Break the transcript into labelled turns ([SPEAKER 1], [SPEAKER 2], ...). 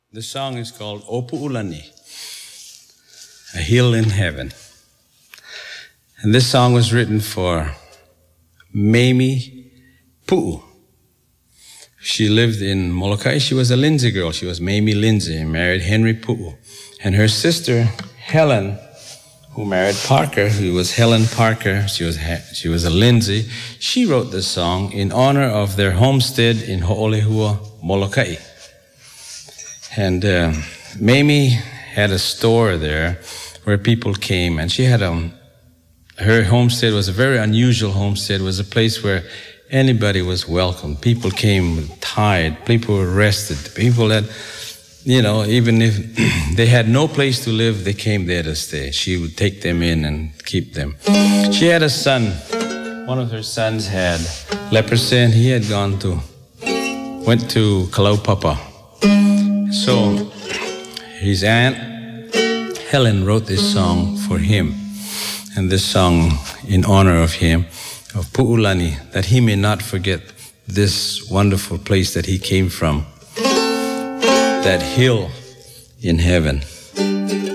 [SPEAKER 1] The song is called O Pu'ulani, A Hill in Heaven. And this song was written for Mamie Pu'u. She lived in Molokai. She was a Lindsay girl. She was Mamie Lindsay, married Henry Pu'u. And her sister, Helen, who married Parker, who was Helen Parker, she was a Lindsay. She wrote this song in honor of their homestead in Ho'olehua, Molokai. And Mamie had a store there where people came, and she had her homestead was a very unusual homestead. It was a place where anybody was welcome. People came with tide. People were rested. People that, even if they had no place to live, they came there to stay. She would take them in and keep them. She had a son. One of her sons had leprosy, and he had went to Kalaupapa. So his aunt, Helen, wrote this song for him. And this song in honor of him, of Pu'ulani, that he may not forget this wonderful place that he came from, that hill in heaven.